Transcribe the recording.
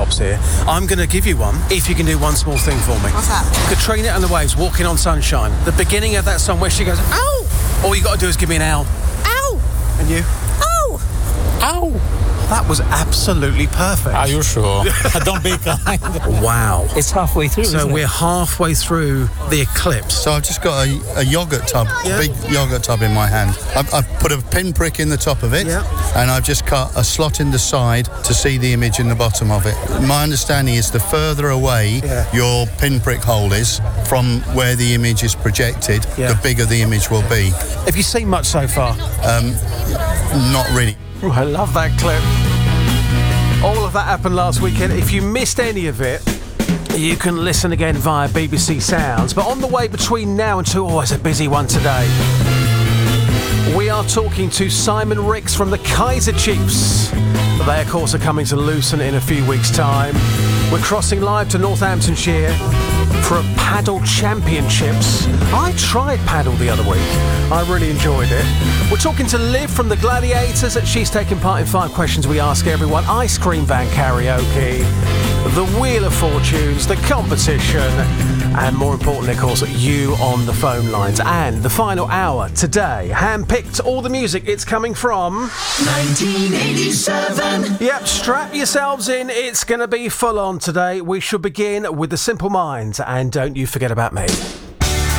props here. I'm going to give you one if you can do one small thing for me. What's that? Katrina and the Waves, Walking on Sunshine. The beginning of that song where she goes, ow! All you got to do is give me an ow. Ow! And you? Ow! Ow! That was absolutely perfect. Are you sure? Don't be kind. Wow. It's halfway through, So isn't we're it? halfway through the eclipse. So I've just got a yoghurt tub, Yeah. big yoghurt tub in my hand. I've put a pinprick in the top of it, Yeah. and I've just cut a slot in the side to see the image in the bottom of it. My understanding is the further away your pinprick hole is from where the image is projected, the bigger the image will be. Have you seen much so far? Not really. Oh, I love that clip. All of that happened last weekend. If you missed any of it, you can listen again via BBC Sounds. But on the way between now and 2, it's a busy one today. We are talking to Simon Ricks from the Kaiser Chiefs. They, of course, are coming to Lucerne in a few weeks' time. We're crossing live to Northamptonshire for a paddle championships. I tried paddle the other week. I really enjoyed it. We're talking to Liv from the Gladiators. She's taking part in 5 questions we ask everyone. Ice cream van karaoke, the Wheel of Fortunes, the competition, and more importantly, of course, you on the phone lines. And the final hour today, handpicked all the music. It's coming from 1987. Yep, strap yourselves in. It's going to be full on today. We shall begin with the Simple Minds, and don't you forget about me.